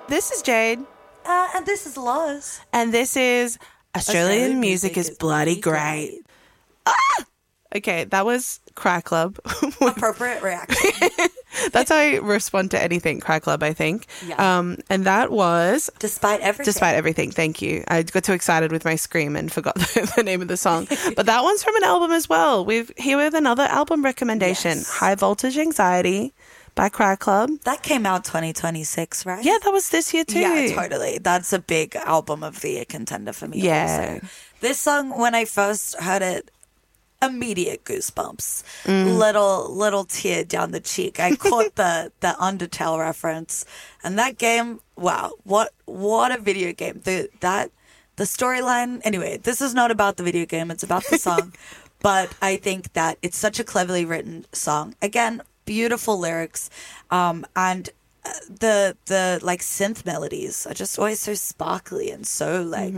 This is Jade. And this is Loz. And this is Australian Music is Bloody Great. Okay, that was Cry Club. Appropriate reaction. That's how I respond to anything, Cry Club, I think. Yeah. And that was... Despite Everything. Despite Everything, thank you. I got too excited with my scream and forgot the name of the song. But that one's from an album as well. Here with another album recommendation, Yes. High Voltage Anxiety by Cry Club. That came out 2026, right? Yeah, that was this year too. Yeah, totally. That's a big album of the year contender for me. Yeah. Also. This song, when I first heard it, immediate goosebumps. Little tear down the cheek. I caught the Undertale reference. And that game, wow, what a video game. The storyline, anyway, this is not about the video game, it's about the song. But I think that it's such a cleverly written song. Again, beautiful lyrics. And the like synth melodies are just always so sparkly and so like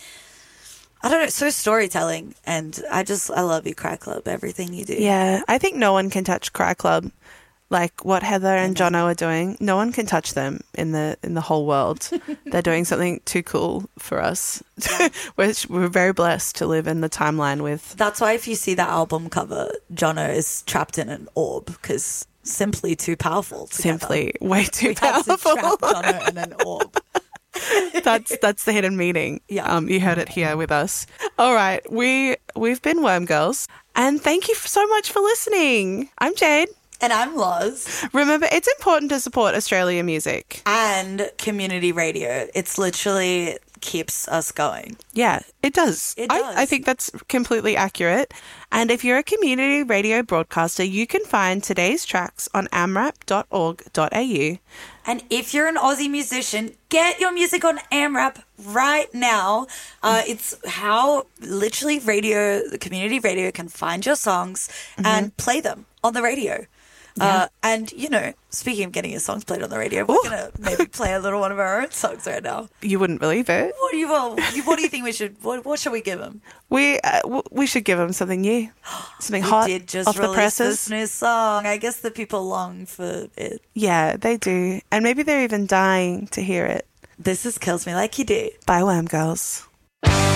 I don't know, so storytelling. And I love you, Cry Club, everything you do. Yeah, I think no one can touch Cry Club like what Heather and Jono are doing. No one can touch them in the whole world. They're doing something too cool for us. Yeah. We're very blessed to live in the timeline with. That's why if you see the album cover, Jono is trapped in an orb because simply too powerful together. Simply way too we powerful. Had to trap Jono in an orb. That's the hidden meaning. Yeah. You heard it here with us. All right, we've been Worm Girls, and thank you so much for listening. I'm Jade. And I'm Loz. Remember, it's important to support Australian music. And community radio. It's literally keeps us going. Yeah, it does. It does. I think that's completely accurate. And if you're a community radio broadcaster, you can find today's tracks on amrap.org.au. And if you're an Aussie musician, get your music on AMRAP right now. It's how literally the community radio can find your songs and play them on the radio. Yeah. And, speaking of getting your songs played on the radio, we're going to maybe play a little one of our own songs right now. You wouldn't believe it. What do you think we should, what should we give them? We should give them something new, something hot We did just off the release presses. this new song. I guess the people long for it. Yeah, they do. And maybe they're even dying to hear it. This is Kills Me Like You Do. By Worm Girls.